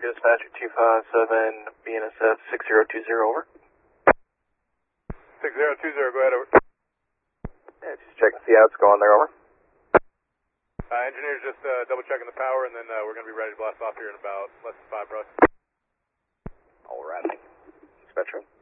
dispatcher 257, BNSF 6020, over. 6020, go ahead, over. Yeah, just checking to see how it's going there, over. Engineers just double checking the power, and then we're going to be ready to blast off here in about less than 5, bro. All right. Spectrum.